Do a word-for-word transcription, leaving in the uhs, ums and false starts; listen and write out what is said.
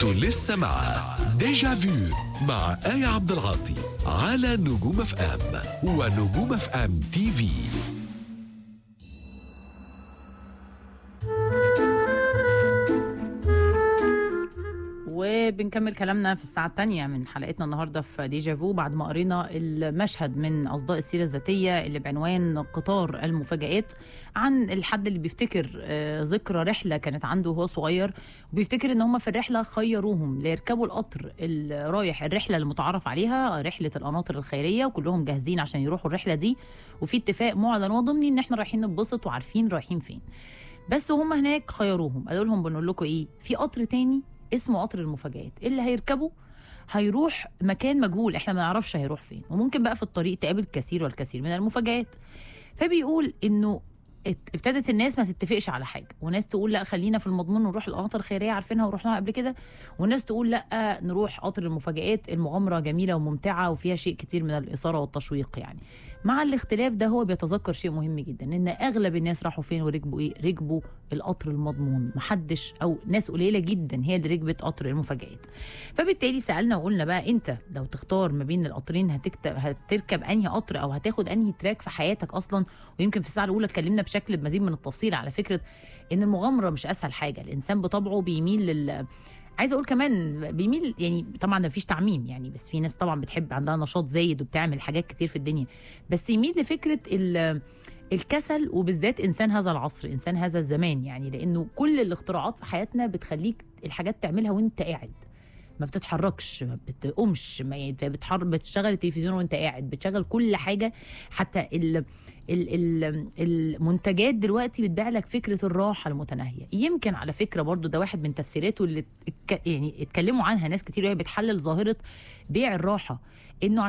انتوا لسه مع ديجا فيو مع آية عبد العاطي على نجوم اف ام ونجوم اف ام تي في. وبنكمل كلامنا في الساعة الثانية من حلقتنا النهاردة في ديجافو بعد ما قرينا المشهد من أصداء السيرة الذاتية اللي بعنوان قطار المفاجآت، عن الحد اللي بيفتكر آه ذكرى رحلة كانت عنده وهو صغير، وبيفتكر ان هم في الرحلة خيروهم ليركبوا القطر الرايح الرحلة المتعارف عليها رحلة القناطر الخيرية، وكلهم جاهزين عشان يروحوا الرحلة دي، وفي اتفاق معلن وضمني ان احنا رايحين نتبسط وعارفين رايحين فين. بس وهم هناك خيروهم، قالوا لهم بنقول لكم ايه، في قطر تاني اسمه قطر المفاجآت، اللي هيركبه هيروح مكان مجهول احنا ما نعرفش هيروح فين، وممكن بقى في الطريق تقابل كثير والكثير من المفاجآت. فبيقول انه ابتدت الناس ما تتفقش على حاجه، وناس تقول لا خلينا في المضمون ونروح القناطر الخيريه عارفينها ورحناها قبل كده، وناس تقول لا نروح قطر المفاجآت، المغامره جميله وممتعه وفيها شيء كتير من الاثاره والتشويق. يعني مع الاختلاف ده هو بيتذكر شيء مهم جدا، ان اغلب الناس راحوا فين وركبوا ايه، ركبوا القطر المضمون، محدش او ناس قليله جدا هي اللي ركبت قطر المفاجآت. فبالتالي سالنا وقلنا بقى انت لو تختار ما بين القطرين هتكتب هتركب انهي قطر او هتاخد انهي تراك في حياتك اصلا. ويمكن في الساعه الاولى اتكلمنا بشكل بمزيد من التفصيل على فكره ان المغامره مش اسهل حاجه، الانسان بطبعه بيميل لل عايزه اقول كمان بيميل، يعني طبعا ما فيش تعميم يعني، بس في ناس طبعا بتحب عندها نشاط زايد وبتعمل حاجات كتير في الدنيا، بس يميل لفكره الكسل، وبالذات انسان هذا العصر انسان هذا الزمان، يعني لانه كل الاختراعات في حياتنا بتخليك الحاجات تعملها وانت قاعد، ما بتتحركش ما بتقومش، ما بتحرك، بتشغل التلفزيون وانت قاعد، بتشغل كل حاجه. حتى ال ال ال المنتجات دلوقتي بتبيع لك فكره الراحه المتناهيه. يمكن على فكره برضو ده واحد من تفسيراته اللي يعني اتكلموا عنها ناس كتير وهي بتحلل ظاهره بيع الراحه، انه